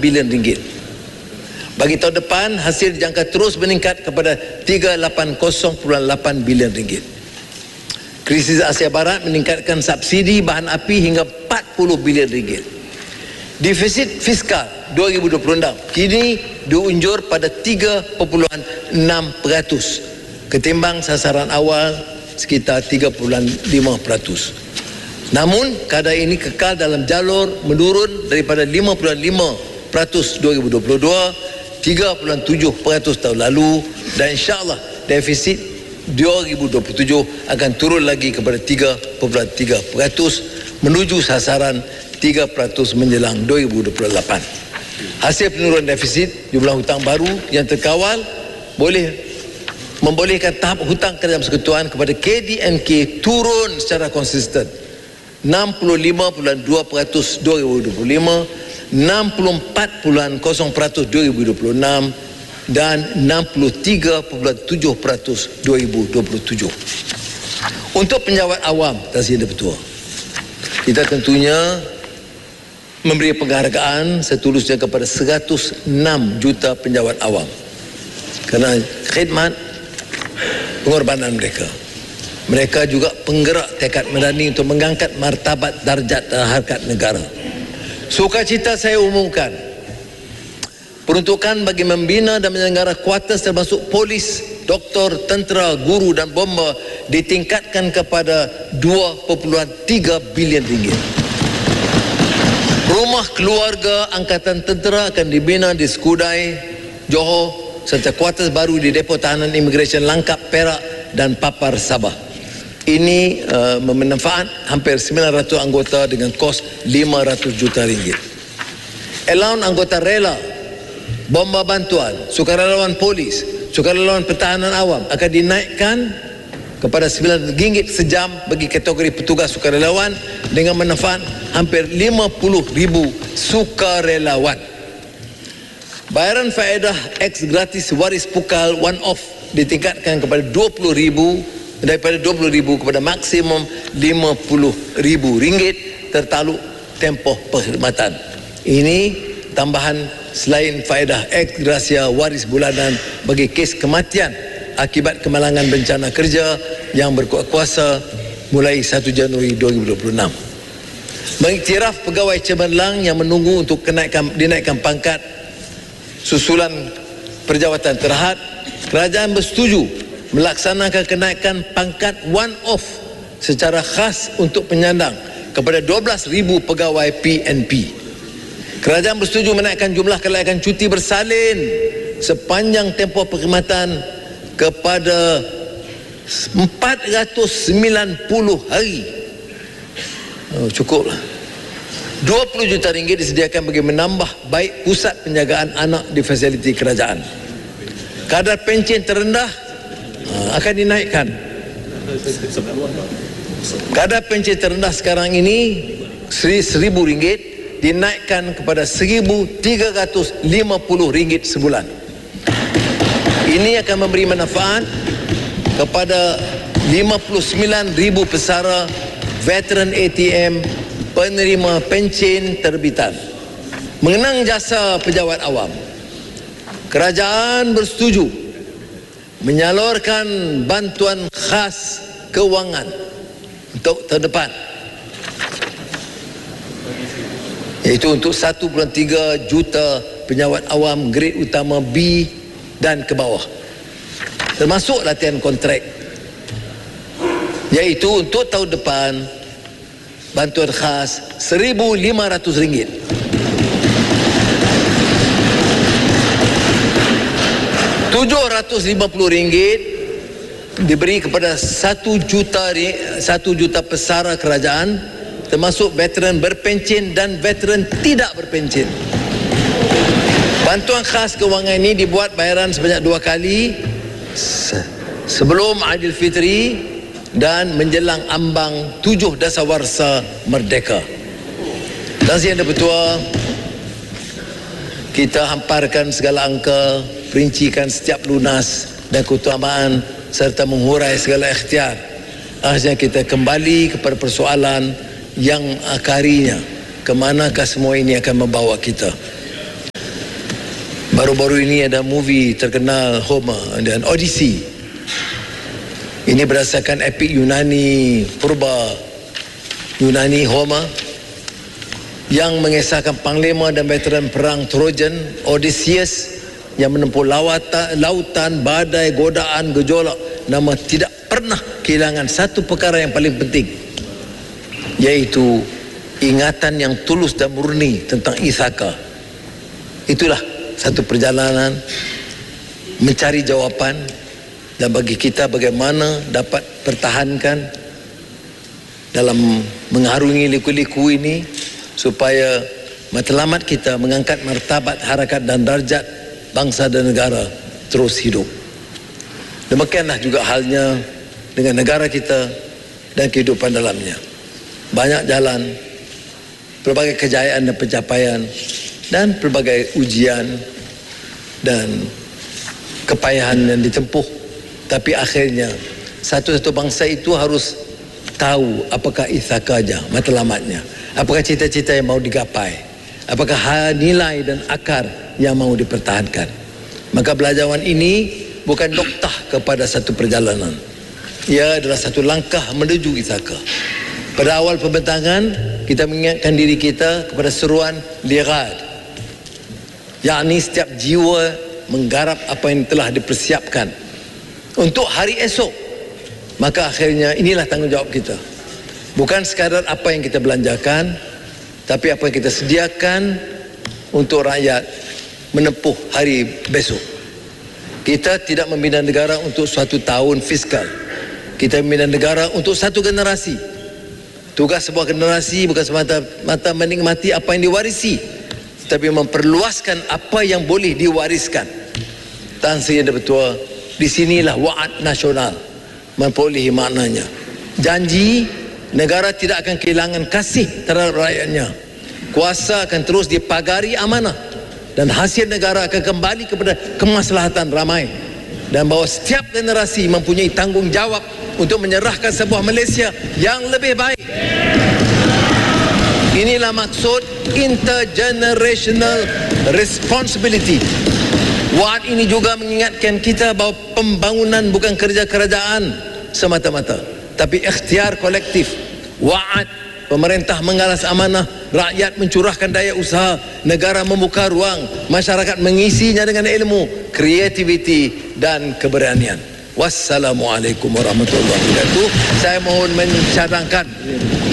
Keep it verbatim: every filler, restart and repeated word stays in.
bilion ringgit. Bagi tahun depan, hasil dijangka terus meningkat kepada tiga ratus lapan puluh perpuluhan lapan bilion ringgit. Krisis Asia Barat meningkatkan subsidi bahan api hingga empat puluh bilion ringgit. Defisit fiskal dua ribu dua puluh enam kini diunjur pada tiga perpuluhan enam peratus ketimbang sasaran awal sekitar tiga perpuluhan lima peratus. Namun, kadar ini kekal dalam jalur menurun daripada lima perpuluhan lima peratus dua ribu dua puluh dua, tiga perpuluhan tujuh peratus tahun lalu, dan insyaAllah defisit dua ribu dua puluh tujuh akan turun lagi kepada tiga perpuluhan tiga peratus menuju sasaran tiga peratus menjelang dua ribu dua puluh lapan. Hasil penurunan defisit jumlah hutang baru yang terkawal boleh membolehkan tahap hutang kerajaan persekutuan kepada K D N K turun secara konsisten enam puluh lima perpuluhan dua peratus dua ribu dua puluh lima, enam puluh empat perpuluhan kosong peratus dua ribu dua puluh enam dan enam puluh tiga perpuluhan tujuh peratus dua ribu dua puluh tujuh. Untuk penjawat awam, Tuan Yang Di-Pertua, kita tentunya memberi penghargaan setulusnya kepada seratus enam juta penjawat awam kerana khidmat pengorbanan mereka. Mereka juga penggerak tekad medani untuk mengangkat martabat darjat dan harkat negara. Sukacita saya umumkan peruntukan bagi membina dan menyelenggara kuartus termasuk polis, doktor, tentera, guru dan bomba ditingkatkan kepada dua perpuluhan tiga bilion ringgit. Rumah keluarga Angkatan Tentera akan dibina di Skudai, Johor, serta kuartus baru di Depo Tahanan Imigresen Langkap, Perak dan Papar, Sabah. Ini uh, memanfaat hampir sembilan ratus anggota dengan kos lima ratus juta ringgit. Allowance anggota rela, bomba bantuan, sukarelawan polis, sukarelawan pertahanan awam akan dinaikkan kepada sembilan ringgit sejam bagi kategori petugas sukarelawan dengan manfaat hampir lima puluh ribu sukarelawan. Bayaran faedah eks gratis waris pukal one off ditingkatkan kepada dua puluh ribu, daripada dua puluh ribu kepada maksimum lima puluh ribu ringgit tertaluk tempoh perkhidmatan. Ini tambahan selain faedah eks gratia waris bulanan bagi kes kematian akibat kemalangan bencana kerja yang berkuat kuasa mulai satu Januari dua ribu dua puluh enam. Mengiktiraf pegawai cemerlang yang menunggu untuk kenaikan, dinaikkan pangkat susulan perjawatan terhad, kerajaan bersetuju melaksanakan kenaikan pangkat one off secara khas untuk penyandang kepada dua belas ribu pegawai P N P. Kerajaan bersetuju menaikkan jumlah kelayakan cuti bersalin sepanjang tempoh perkhidmatan kepada empat ratus sembilan puluh hari. Oh, cukuplah. dua puluh juta ringgit disediakan bagi menambah baik pusat penjagaan anak di fasiliti kerajaan. Kadar pencen terendah akan dinaikkan. Kadar pencen terendah sekarang ini seribu ringgit dinaikkan kepada seribu tiga ratus lima puluh ringgit sebulan. Ini akan memberi manfaat kepada lima puluh sembilan ribu pesara, veteran A T M, penerima pencen terbitan. Mengenang jasa pejabat awam, kerajaan bersetuju menyalurkan bantuan khas kewangan untuk tahun depan, iaitu untuk satu perpuluhan tiga juta pejabat awam grade utama B dan ke bawah, termasuk latihan kontrak, iaitu untuk tahun depan bantuan khas seribu lima ratus ringgit. tujuh ratus lima puluh ringgit diberi kepada satu juta satu juta pesara kerajaan, termasuk veteran berpencen dan veteran tidak berpencen. Bantuan khas kewangan ini dibuat bayaran sebanyak dua kali sebelum Aidilfitri dan menjelang ambang tujuh dasawarsa merdeka. Dan Yang Di-Pertua, kita hamparkan segala angka, perincikan setiap lunas dan keutamaan serta menghurai segala ikhtiar. Akhirnya kita kembali kepada persoalan yang akarinya, ke manakah semua ini akan membawa kita. Baru-baru ini ada movie terkenal Homer dan Odyssey. Ini berdasarkan epik Yunani purba, Yunani Homer, yang mengisahkan panglima dan veteran perang Trojan Odysseus yang menempuh lawatan, lautan, badai, godaan, gejolak, namun tidak pernah kehilangan satu perkara yang paling penting, yaitu ingatan yang tulus dan murni tentang Ithaka. Itulah satu perjalanan mencari jawapan, dan bagi kita bagaimana dapat pertahankan dalam mengarungi liku-liku ini supaya matlamat kita mengangkat martabat, harakat dan darjat bangsa dan negara terus hidup. Demikianlah juga halnya dengan negara kita dan kehidupan dalamnya. Banyak jalan, pelbagai kejayaan dan pencapaian, dan pelbagai ujian dan kepayahan yang ditempuh. Tapi akhirnya satu-satu bangsa itu harus tahu apakah ithakanya, matlamatnya, apakah cita-cita yang mau digapai, apakah nilai dan akar yang mau dipertahankan. Maka belajaran ini bukan noktah kepada satu perjalanan, ia adalah satu langkah menuju Ithaka. Pada awal pembentangan, kita mengingatkan diri kita kepada seruan Lighad, yakni setiap jiwa menggarap apa yang telah dipersiapkan untuk hari esok. Maka akhirnya inilah tanggungjawab kita, bukan sekadar apa yang kita belanjakan, tapi apa yang kita sediakan untuk rakyat menempuh hari besok. Kita tidak membina negara untuk suatu tahun fiskal, kita membina negara untuk satu generasi. Tugas sebuah generasi bukan semata-mata menikmati apa yang diwarisi, tapi memperluaskan apa yang boleh diwariskan. Tan Sri Yang Bertuah, disinilah wa'ad nasional memperolehi maknanya. Janji negara tidak akan kehilangan kasih terhadap rakyatnya. Kuasa akan terus dipagari amanah, dan hasil negara akan kembali kepada kemaslahatan ramai, dan bahawa setiap generasi mempunyai tanggungjawab untuk menyerahkan sebuah Malaysia yang lebih baik. Inilah maksud intergenerational responsibility. Wa'ad ini juga mengingatkan kita bahawa pembangunan bukan kerja kerajaan semata-mata, tapi ikhtiar kolektif. Wa'ad, pemerintah mengalas amanah, rakyat mencurahkan daya usaha, negara membuka ruang, masyarakat mengisinya dengan ilmu, kreativiti dan keberanian. Wassalamualaikum warahmatullahi wabarakatuh. Saya mohon mencadangkan